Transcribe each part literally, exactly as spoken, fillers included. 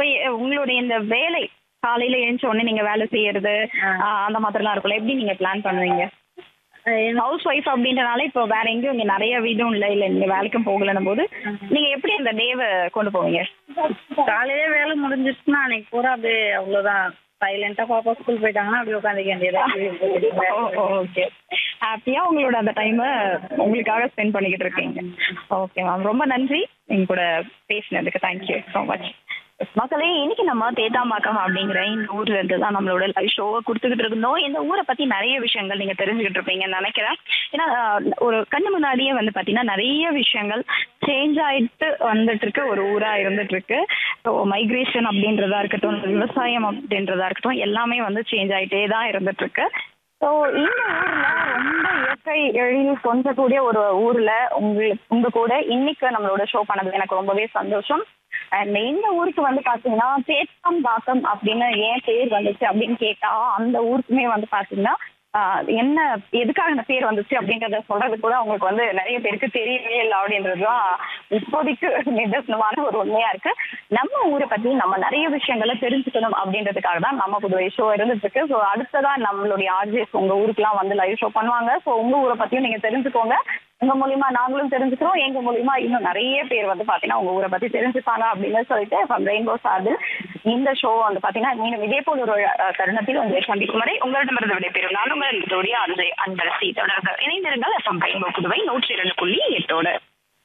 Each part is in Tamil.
எ- உங்களுடைய இந்த வேலை காலையில எழுந்த உடனே நீங்க வேலை செய்யறது ஆஹ் அந்த மாதிரிலாம் இருக்கும்ல, எப்படி நீங்க பிளான் பண்ணுவீங்க? ஹவுஸ் ஒய்ஃப் அப்படின்றனால இப்போ வேற எங்கேயும் இங்க நிறைய வீடும் இல்ல இல்ல நீங்க வேலைக்கும் போகலன்னும் போது நீங்க எப்படி அந்த டேவை கொண்டு போவீங்க? காலையிலே வேலை முடிஞ்சிருச்சுன்னா அன்னைக்கு பூரா அப்படியே அவ்வளவுதான். சைலண்டா பாப்பா ஸ்கூல் போயிட்டாங்கன்னா அப்படியே உட்காந்துக்க வேண்டியதா. ஓகே, ஹாப்பியா உங்களோட அந்த டைமை உங்களுக்காக ஸ்பெண்ட் பண்ணிக்கிட்டு இருக்கீங்க. ஓகே மேம், ரொம்ப நன்றி எங்க கூட பேசினதுக்கு. Thank you so much. மக்களே, இன்னைக்கு நம்ம தேத்தாம்பாக்கம் அப்படிங்கிற இந்த ஊர்ல இருந்து தான் நம்மளோட லைவ் ஷோவை கொடுத்துக்கிட்டு இருந்தோம். இந்த ஊரை பத்தி நிறைய விஷயங்கள் நீங்க தெரிஞ்சுக்கிட்டு இருப்பீங்கன்னு நினைக்கிறேன். ஏன்னா ஆஹ், ஒரு கண்ணு முன்னாடியே வந்து பாத்தீங்கன்னா நிறைய விஷயங்கள் சேஞ்ச் ஆயிட்டு வந்துட்டு இருக்கு, ஒரு ஊரா இருந்துட்டு இருக்கு. ஸோ மைக்ரேஷன் அப்படின்றதா இருக்கட்டும், விவசாயம் அப்படின்றதா இருக்கட்டும், எல்லாமே வந்து சேஞ்ச் ஆயிட்டே தான் இருந்துட்டு இருக்கு. ஸோ இந்த ஊர்ல ரொம்ப இயற்கை எழில் கொஞ்சக்கூடிய ஒரு ஊர்ல உங்களுக்கு உங்க கூட இன்னைக்கு நம்மளோட ஷோ பண்ணது எனக்கு ரொம்பவே சந்தோஷம். அண்ட் இந்த ஊருக்கு வந்து பாத்தீங்கன்னா தேத்தாம்பாக்கம் அப்படின்னு ஏன் பேர் வந்துச்சு அப்படின்னு கேட்டா, அந்த ஊருக்குமே வந்து பாத்தீங்கன்னா ஆஹ் என்ன எதுக்காக இந்த பேர் வந்துச்சு அப்படின்றத சொல்றது கூட அவங்களுக்கு வந்து நிறைய பேருக்கு தெரியவே இல்லை அப்படின்றதுதான் இப்போதைக்கு நிதர்சனமான ஒரு உண்மையா இருக்கு. நம்ம ஊரை பத்தி நம்ம நிறைய விஷயங்களை தெரிஞ்சுக்கணும் அப்படின்றதுக்காக தான் நம்ம புதுவை ஷோ இருந்துட்டு இருக்கு. ஸோ அடுத்ததான் நம்மளுடைய ஆர்ஜிஎஸ் உங்க ஊருக்குலாம் வந்து லைவ் ஷோ பண்ணுவாங்க. ஸோ உங்க ஊரை பத்தியும் நீங்க தெரிஞ்சுக்கோங்க. உங்க மூலியமா நாங்களும் தெரிஞ்சுக்கிறோம், எங்க மூலியமா இன்னும் நிறைய பேர் வந்து பாத்தீங்கன்னா உங்க ஊரை பத்தி தெரிஞ்சுப்பாங்க அப்படின்னு சொல்லிட்டு ஃப்ரம் ரெயின்போ சார்பில் இந்த ஷோ வந்து பாத்தீங்கன்னா மீண்டும் இதே போல் ஒரு அஹ், தருணத்தில் உங்களை சந்திக்கும் வரை உங்களிடமிருந்து விடைபெறும் நான் உங்களுடைய அன்பு அன்பரசி. தொடர்ந்து இணைந்திருங்கள் ஃப்ரம் ரெயின்போ புதுவை நூற்றி இரண்டு புள்ளி எட்டோடு.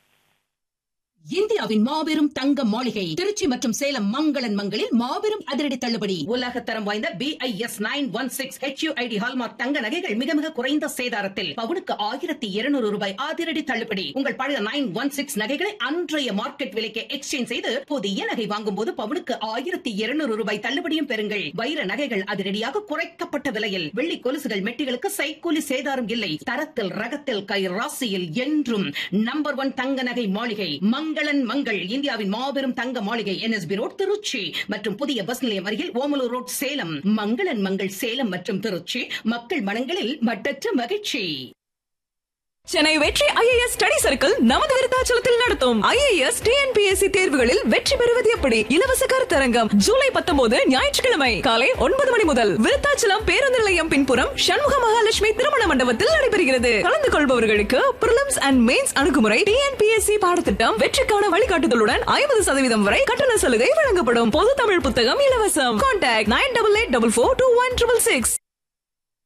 இந்தியாவின் மாபெரும் தங்க மாளிகை திருச்சி மற்றும் சேலம் மங்களன் மங்களில் மாபெரும் அதிரடி தள்ளுபடி. உலக தரம் வாய்ந்த B I S nine one six H you I D hallmark தங்க நகைகள் மிக மிக குறைந்த சேதாரத்தில் பவுனுக்கு ஆயிரத்தி இருநூறு ரூபாய் அதிரடி தள்ளுபடி. உங்கள் பழைய நைன் ஒன் சிக்ஸ் நகைகளை அன்றைய மார்க்கெட் விலைக்கு எக்ஸ்சேஞ்ச் செய்து புதிய நகை வாங்கும் போது பவுனுக்கு ஆயிரத்தி இருநூறு ரூபாய் தள்ளுபடியும் பெறுங்கள். வைர நகைகள் அதிரடியாக குறைக்கப்பட்ட விலையில், வெள்ளி கொலுசுகள் மெட்டிகளுக்கு சைக்கூலி சேதாரம் இல்லை. தரத்தில் ரகத்தில் கை ராசியில் என்றும் நம்பர் ஒன் தங்க நகை மாளிகை மங்களன் மங்கள். இந்தியாவின் மாபெரும் தங்க மாளிகை N S B road Trichy மற்றும் புதிய பஸ் நிலையம் அருகில் ஓமலூர் ரோட் சேலம். மங்களன் மங்கள் சேலம் மற்றும் திருச்சி, மக்கள் மனங்களில் மட்டற்ற மகிழ்ச்சி. சென்னை வெற்றி ஐஏஎஸ் ஸ்டடி சர்க்கிள் நமது விருத்தாச்சலத்தில் நடத்தும் ஐஏஎஸ் டிஎன்பிஎஸ்சி தேர்வுகளில் வெற்றி பெறுவது எப்படி இலவச கருத்தரங்கம் ஜூலை பத்தொன்பது ஞாயிற்றுக்கிழமை காலை ஒன்பது மணி முதல் விருத்தாச்சலம் பேருந்து நிலையம் பின்புறம் சண்முக மகாலட்சுமி திருமண மண்டபத்தில் நடைபெறுகிறது. கலந்து கொள்பவர்களுக்கு பிரிலிம்ஸ் அண்ட் மெயின்ஸ் அணுகுமுறை, டிஎன்பிஎஸ்சி பாடத்திட்டம், வெற்றிக்கான வழிகாட்டுதலுடன் ஐம்பது சதவீதம் வரை கட்டண சலுகை வழங்கப்படும். பொது தமிழ் புத்தகம் இலவசம். Contact nine double eight double four two one triple six.